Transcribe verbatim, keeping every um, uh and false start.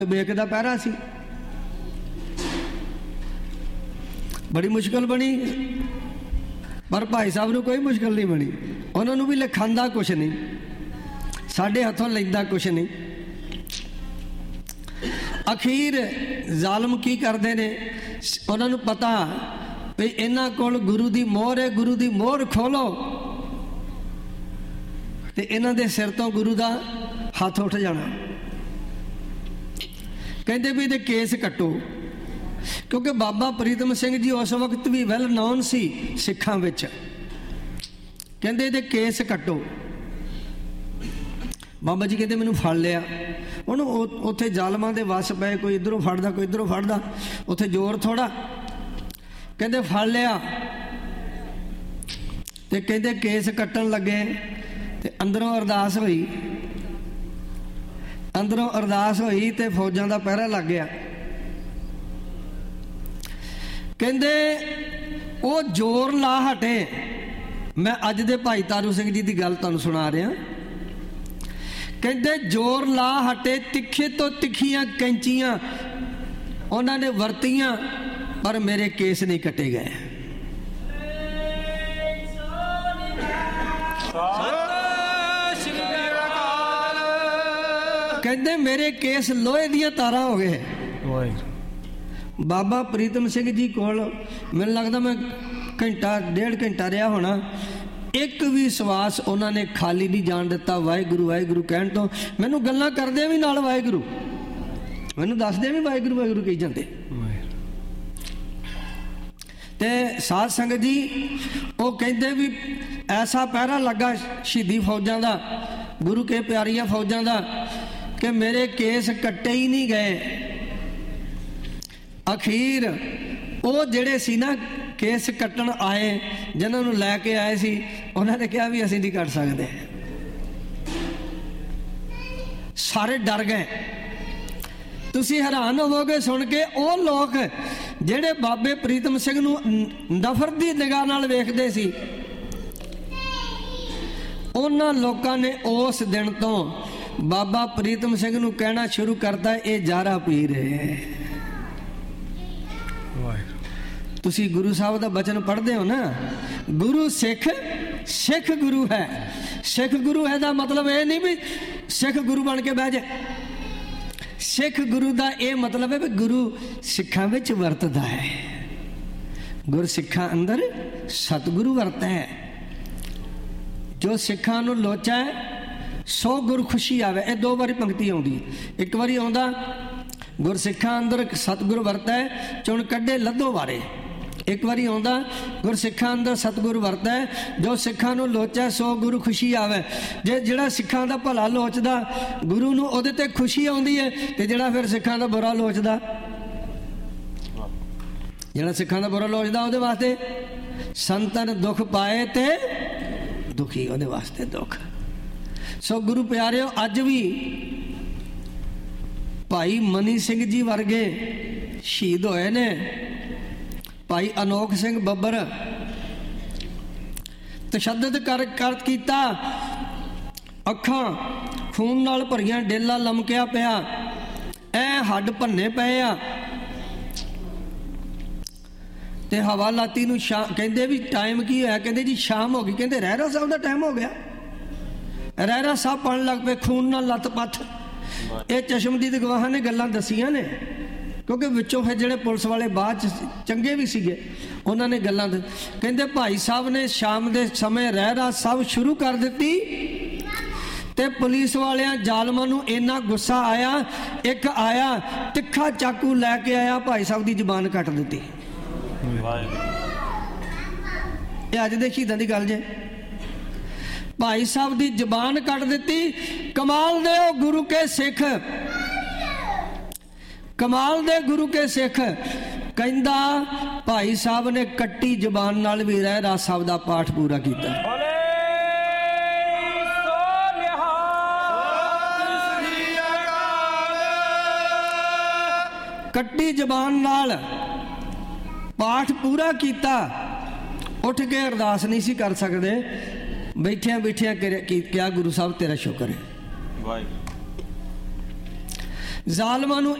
बेकदा पहरा सी, बड़ी मुश्किल बनी, पर भाई साहब नूं कोई मुश्किल नहीं बनी। उन्होंने भी लिखांदा कुछ नहीं, साढ़े हथों लैंदा कुछ नहीं। अखीर जालम की करते ने, उन्होंने पता भी इन्हां कोल गुरु दी मोहर है, गुरु दी मोहर खोलो ते इन्हां दे सिर तो गुरु दा हाथ उठ जाना। कहते भी ये केस कट्टो, क्योंकि बाबा प्रीतम सिंह जी उस वक्त भी वैल नॉन सी सिखां विच। कहते ये केस कट्टो। बाबा जी कहते मैनू फड़ लिया। हुण उत्थे जालमां दे वस पए, कोई इधरों फड़दा कोई इधरों फड़दा, उत्थे जोर थोड़ा। कहते फड़ लिया ते कहते केस कट्टन लगे ते अंदरों अरदास हुई, अंदरों अरदास हुई ते फौजां दा पहरा लग गया। कहते वो जोर ला हटे। मैं अज दे भाई तारू सिंह जी की गल तुहानूं सुना रहा। कहते जोर ला हटे, तिखे तो तिखियां कैंचियां उन्होंने वरतियां, पर मेरे केस नहीं कटे गए। कहते मेरे केस लोहे दियां तारां हो गए। बाबा प्रीतम सिंह जी कोल मैनूं लगदा मैं घंटा डेढ़ घंटा रहा होना, एक भी सवास उन्होंने खाली नहीं जान दिता। वाहिगुरू वाहिगुरू कहण तो मैनूं गल्लां करदे भी नाल वाहिगुरू, मैनूं दसदे भी वाहिगुरू वाहिगुरू कही जांदे। ते साध संगत जी वो कहते भी ऐसा पहरा लगा शहीदी फौजां दा, गुरु के प्यारियां फौजां दा, कि मेरे केस कट्टे ही नहीं गए। अखीर वो जेड़े सी ना केस कट्टन आए, जिन्होंने लैके आए सी, उन्होंने कहा भी असीं नहीं कट सकते। सारे डर गए। तुसी हैरान होवोगे सुन के, वो लोग जेड़े बाबे प्रीतम सिंह नूं नफरत दी निगाह नाल वेखदे सी, उन्हां लोकां ने उस दिन तो बाबा प्रीतम सिंह नूं कहना शुरू करता, ये जारा पीर है। तुसी गुरु साहब दा बचन पढ़ते हो ना, गुरु सिख, सिख गुरु है। सिख गुरु है दा मतलब ये नहीं भी सिख गुरु बन के बह जाए। सिख गुरु दा ये मतलब है भी गुरु सिखां विच वरतदा है। गुर सिखां अंदर सतगुरु वरता है। जो सिखां नूं लोचा है सौ गुर खुशी आवे। ये दो बारी पंक्ति आउंदी। एक बारी आउंदा गुर सिखां अंदर सतगुर वरता है, चुन कड्डे लद्धो वारे। एक बारी आउंदा गुर सिखां अंदर सतगुर वरता है, जो सिखां नूं लोचा सौ गुरु खुशी आवे। जे जिहड़ा सिखां दा भला लोचदा गुरु नूं उहदे ते खुशी आउंदी है, ते जिहड़ा फिर सिखां दा बुरा लोचदा, जिहड़ा सिखां दा बुरा लोचदा उहदे वास्ते संतन दुख पाए ते दुखी, उहदे वास्ते दुख। सो गुरु प्यारिओ, अज भी भाई मनी सिंह जी वर्गे शहीद होए ने, भाई अनोख सिंह बब्बर तशद्दद कर कर कीता, अखां खून नाल भरियां, डेला लमकिया पिया, ऐ हड्ड भन्ने पए आ। ते हवालाती नूं शा कहंदे भी टाइम की होया, कहंदे जी शाम हो गई। कहंदे रहरा साहब दा टाइम हो गया। रहरा साहब पढ़न लग पे, खून नाल लत पथ। ये चश्मदीद गवाहां ने गल्लां दसियां ने, क्योंकि विचों फिर जिहड़े पुलिस वाले बाद चंगे भी सीगे, उन्होंने गल्लां कहंदे भाई साहब ने शाम के समय रहरा सब शुरू कर दिती, ते पुलिस वालियां जालमां नूं इन्ना गुस्सा आया, एक आया तिखा चाकू लैके आया, भाई साहब की जबान कट दी। ये अज दे शहीदां दी गल जे, भाई साहब की जबान कट दी। कमाल दे ओ गुरु के सिख, कमाल दे गुरु के सिख। कहंदा भाई साहब ने कट्टी जबान नाल भी रहरा साहब दा पाठ पूरा किया। कट्टी जबान नाल पाठ पूरा किया। उठ के अरदास नहीं सी कर सकते, बैठिया बैठिया क्या गुरु साहब तेरा शुक्र है। ਜ਼ਾਲਮਾਂ ਨੂੰ